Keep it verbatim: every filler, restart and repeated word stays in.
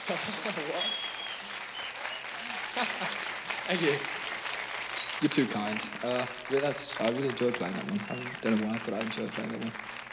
Thank you. You're too kind. Uh, yeah, that's, I really enjoyed playing that one. I don't know why, but I enjoyed playing that one.